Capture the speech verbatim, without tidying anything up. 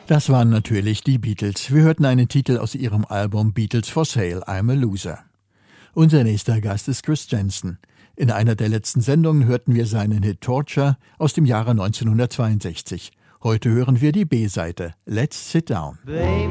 Das waren natürlich die Beatles. Wir hörten einen Titel aus ihrem Album Beatles for Sale, I'm a Loser. Unser nächster Gast ist Chris Jensen. In einer der letzten Sendungen hörten wir seinen Hit Torture aus dem Jahre neunzehnhundertzweiundsechzig. Heute hören wir die B-Seite, Let's Sit Down. Baby,